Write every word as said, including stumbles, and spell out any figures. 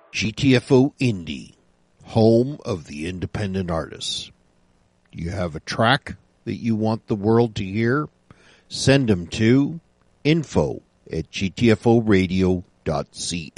G T F O Indie, home of the independent artists. Do you have a track that you want the world to hear? Send them to info at g t f o radio dot c a.